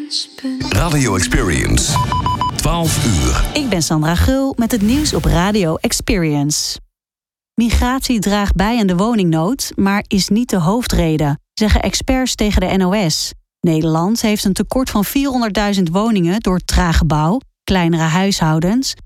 Radio Experience. 12 uur. Ik ben Sandra Gul met het nieuws op Radio Experience. Migratie draagt bij aan de woningnood, maar is niet de hoofdreden, zeggen experts tegen de NOS. Nederland heeft een tekort van 400.000 woningen door trage bouw, kleinere huishoudens,